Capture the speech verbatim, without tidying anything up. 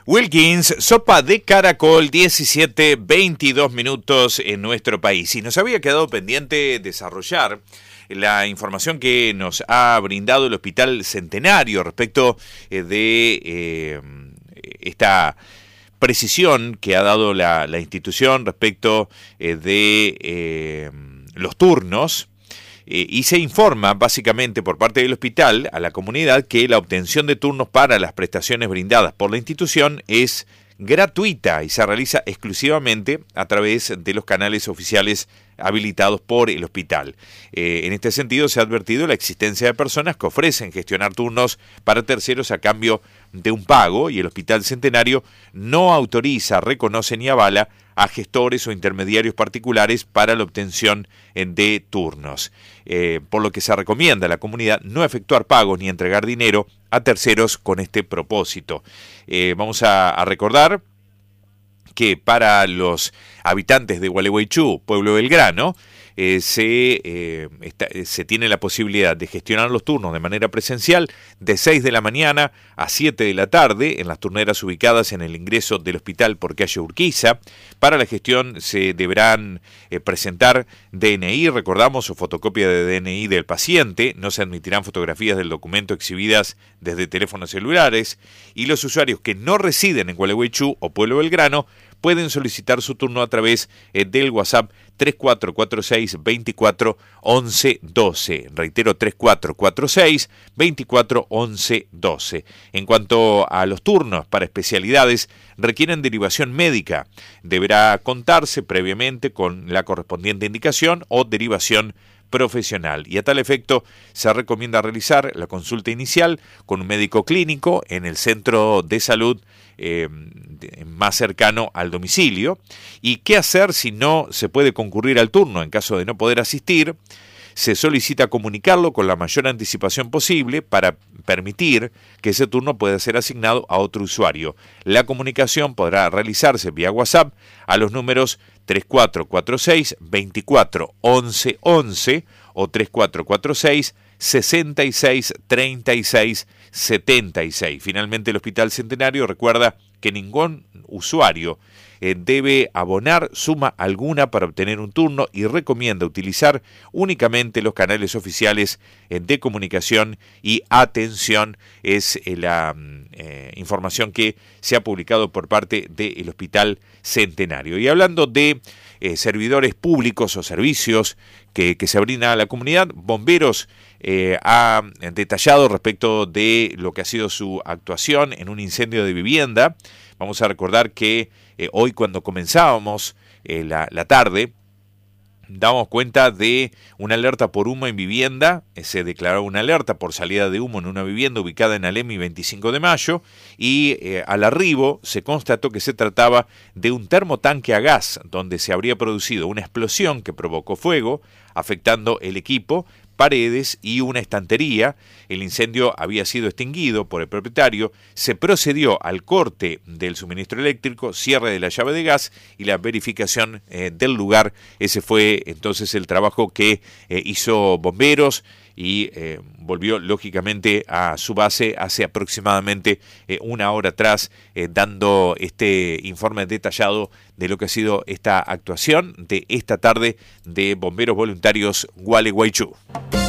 Wilkins, sopa de caracol, diecisiete veintidós minutos en nuestro país. Y nos había quedado pendiente desarrollar la información que nos ha brindado el Hospital Centenario respecto eh, de eh, esta precisión que ha dado la, la institución respecto eh, de eh, los turnos. Eh, y se informa básicamente por parte del hospital a la comunidad que la obtención de turnos para las prestaciones brindadas por la institución es gratuita y se realiza exclusivamente a través de los canales oficiales habilitados por el hospital. Eh, en este sentido se ha advertido la existencia de personas que ofrecen gestionar turnos para terceros a cambio de un pago y el Hospital Centenario no autoriza, reconoce ni avala a gestores o intermediarios particulares para la obtención de turnos, eh, por lo que se recomienda a la comunidad no efectuar pagos ni entregar dinero a terceros con este propósito. Eh, vamos a, a recordar que para los habitantes de Gualeguaychú, Pueblo Belgrano, eh, se, eh, está, se tiene la posibilidad de gestionar los turnos de manera presencial de seis de la mañana a siete de la tarde en las turneras ubicadas en el ingreso del hospital por calle Urquiza. Para la gestión se deberán eh, presentar D N I, recordamos, o fotocopia de D N I del paciente. No se admitirán fotografías del documento exhibidas desde teléfonos celulares y los usuarios que no residen en Gualeguaychú o Pueblo Belgrano pueden solicitar su turno a través eh, del WhatsApp tres cuatro cuatro seis, veinticuatro, once, doce. Reitero, tres cuatro cuatro seis, veinticuatro, once, doce. En cuanto a los turnos para especialidades, requieren derivación médica. Deberá contarse previamente con la correspondiente indicación o derivación profesional. Y a tal efecto se recomienda realizar la consulta inicial con un médico clínico en el centro de salud eh, más cercano al domicilio. ¿Y qué hacer si no se puede concurrir al turno? En caso de no poder asistir, se solicita comunicarlo con la mayor anticipación posible para permitir que ese turno pueda ser asignado a otro usuario. La comunicación podrá realizarse vía WhatsApp a los números tres cuatro cuatro seis, veinticuatro, once, once o tres cuatro cuatro seis, sesenta y seis, treinta y seis, setenta y seis. Finalmente, el Hospital Centenario recuerda que ningún usuario eh, debe abonar suma alguna para obtener un turno y recomienda utilizar únicamente los canales oficiales eh, de comunicación y atención. Es eh, la eh, información que se ha publicado por parte del Hospital Centenario. Y hablando de eh, servidores públicos o servicios que, que se brindan a la comunidad, Bomberos eh, ha detallado respecto de lo que ha sido su actuación en un incendio de vivienda. Vamos a recordar que eh, hoy cuando comenzábamos eh, la, la tarde, damos cuenta de una alerta por humo en vivienda. Eh, se declaró una alerta por salida de humo en una vivienda ubicada en Alemi veinticinco de mayo y eh, al arribo se constató que se trataba de un termotanque a gas donde se habría producido una explosión que provocó fuego, afectando el equipo, paredes y una estantería. El incendio había sido extinguido por el propietario. Se procedió al corte del suministro eléctrico, cierre de la llave de gas y la verificación eh, del lugar. Ese fue entonces el trabajo que eh, hizo Bomberos y eh, volvió lógicamente a su base hace aproximadamente eh, una hora atrás, eh, dando este informe detallado de lo que ha sido esta actuación de esta tarde de Bomberos Voluntarios Gualeguaychú.